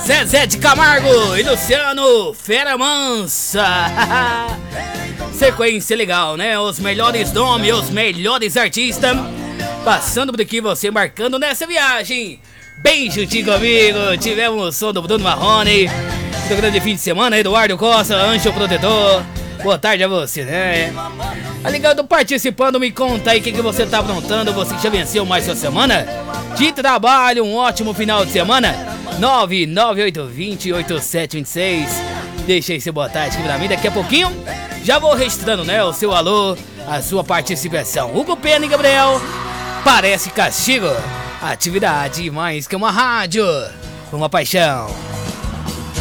Zezé de Camargo e Luciano Fera Mansa. Sequência legal, né? Os melhores nomes, os melhores artistas passando por aqui, você embarcando nessa viagem. Bem juntinho comigo. Tivemos o som do Bruno Marrone, do grande fim de semana, Eduardo Costa, Anjo Protetor. Boa tarde a você, né? Tá ligado, participando, me conta aí o que você tá aprontando. Você que já venceu mais sua semana de trabalho, um ótimo final de semana. 998208726. Deixa aí seu boa tarde aqui pra mim. Daqui a pouquinho já vou registrando, né, o seu alô, a sua participação. Hugo Pena e Gabriel, parece castigo. Atividade mais que uma rádio, uma paixão.